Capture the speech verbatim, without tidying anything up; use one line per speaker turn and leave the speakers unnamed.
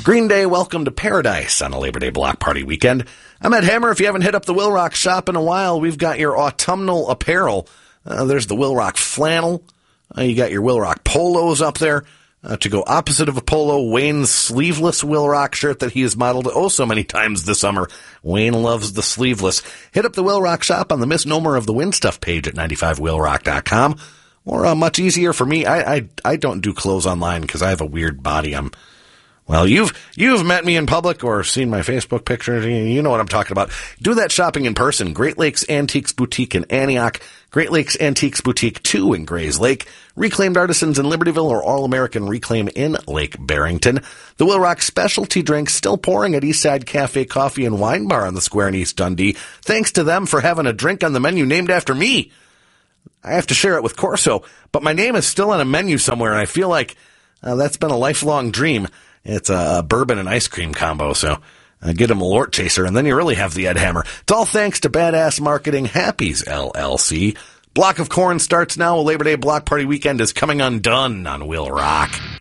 Green Day, welcome to paradise on a Labor Day block party weekend. I'm Ed Hammer. If you haven't hit up the Will Rock shop in a while, we've got your autumnal apparel. Uh, there's the Will Rock flannel. Uh, you got your Will Rock polos up there. Uh, to go opposite of a polo, Wayne's sleeveless Will Rock shirt that he has modeled oh so many times this summer. Wayne loves the sleeveless. Hit up the Will Rock shop on the Misnomer of the Wind Stuff page at ninety-five will rock dot com. Or uh, much easier for me, I, I I don't do clothes online because I have a weird body. I'm Well, you've you've met me in public or seen my Facebook picture. You know what I'm talking about. Do that shopping in person. Great Lakes Antiques Boutique in Antioch. Great Lakes Antiques Boutique two in Grays Lake. Reclaimed Artisans in Libertyville or All-American Reclaim in Lake Barrington. The Will Rock specialty drinks still pouring at Eastside Cafe Coffee and Wine Bar on the Square in East Dundee. Thanks to them for having a drink on the menu named after me. I have to share it with Corso, but my name is still on a menu somewhere, and I feel like uh, that's been a lifelong dream. It's a bourbon and ice cream combo, so uh, get a Malort chaser, and then you really have the Ed Hammer. It's all thanks to Badass Marketing Happies, L L C. Block of Corn starts now. A Labor Day block party weekend is coming undone on Will Rock.